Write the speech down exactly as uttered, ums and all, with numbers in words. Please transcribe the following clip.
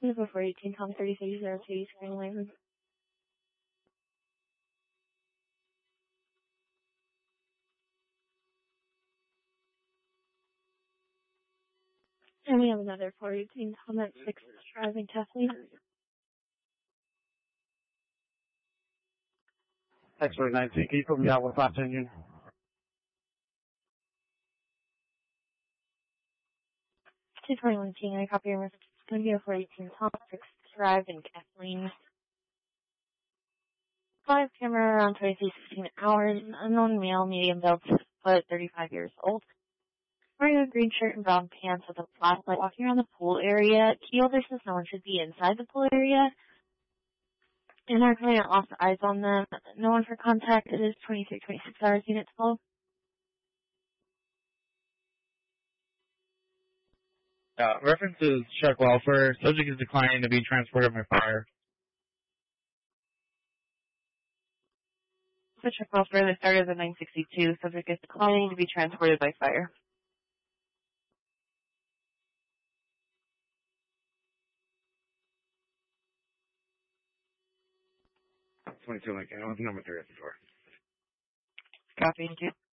Before eighteen, Tom thirty thirty zero two, screen language. And we have another four eighteen, Tom at six, driving Kathleen. X-ray nineteen, can you put me out with last engine? two twenty-one, King, I copy your message. It's going to be a four eighteen, Tom at six, driving Kathleen. Five camera around twenty-three sixteen hours, unknown male, medium build, six foot, thirty-five years old. Wearing a green shirt and brown pants with a flashlight, walking around the pool area. Key holder says no one should be inside the pool area. And our client lost eyes on them. No one for contact. It is twenty-three twenty-six hours, unit twelve. Uh, reference is Chuck Welfare. Subject is declining to be transported by fire. So Chuck Welfare, they started at nine sixty-two. Subject is declining to be transported by fire. twenty-two Lincoln, I was number three at the door. Copy, two.